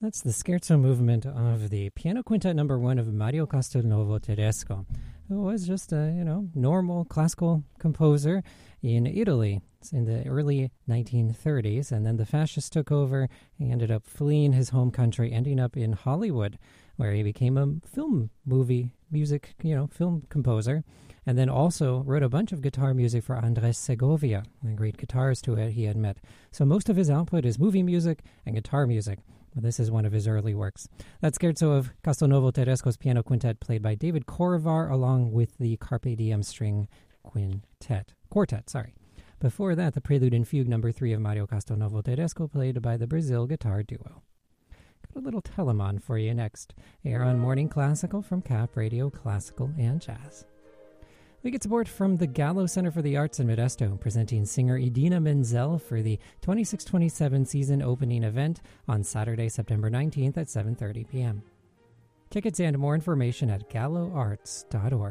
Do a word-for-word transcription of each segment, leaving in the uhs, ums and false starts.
That's the scherzo movement of the piano quintet number one of Mario Castelnuovo Tedesco, who was just a, you know, normal classical composer in Italy in the early nineteen thirties. And then the fascists took over. He ended up fleeing his home country, ending up in Hollywood, where he became a film movie music, you know, film composer. And then also wrote a bunch of guitar music for Andres Segovia, a great guitarist who he had met. So most of his output is movie music and guitar music. Well, this is one of his early works. That scherzo of Castelnuovo Tedesco's piano quintet, played by David Corvar, along with the Carpe Diem string quintet. Quartet, sorry. Before that, the Prelude and Fugue number three of Mario Castelnuovo Tedesco, played by the Brazil Guitar Duo. Got a little Telemann for you next. Here on Morning Classical from Cap Radio Classical and Jazz. We get support from the Gallo Center for the Arts in Modesto, presenting singer Idina Menzel for the twenty-six twenty-seven season opening event on Saturday, September nineteenth at seven thirty p.m. Tickets and more information at gallo arts dot org.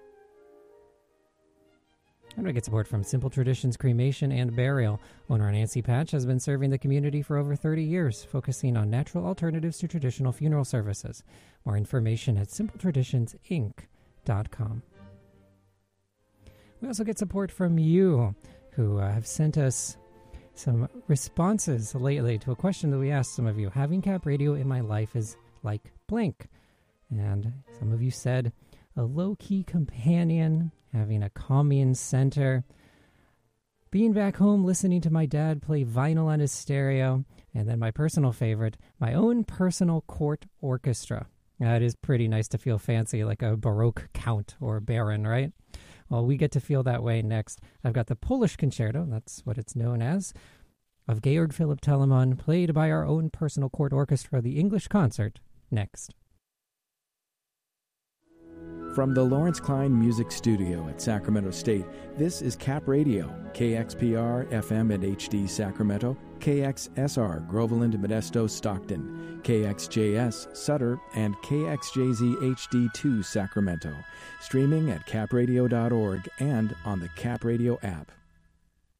And we get support from Simple Traditions Cremation and Burial. Owner Nancy Patch has been serving the community for over thirty years, focusing on natural alternatives to traditional funeral services. More information at simple traditions inc dot com. We also get support from you, who uh, have sent us some responses lately to a question that we asked some of you. Having Cap Radio in my life is like blank. And some of you said a low-key companion, having a calming center, being back home listening to my dad play vinyl on his stereo, and then my personal favorite, my own personal court orchestra. Now, it is pretty nice to feel fancy like a Baroque count or baron, right? Well, we get to feel that way next. I've got the Polish Concerto, that's what it's known as, of Georg Philipp Telemann, played by our own personal court orchestra, the English Concert, next. From the Lawrence Klein Music Studio at Sacramento State, this is Cap Radio, K X P R, F M and H D Sacramento, K X S R, Groveland, Modesto, Stockton, K X J S, Sutter, and K X J Z H D two, Sacramento. Streaming at cap radio dot org and on the Cap Radio app.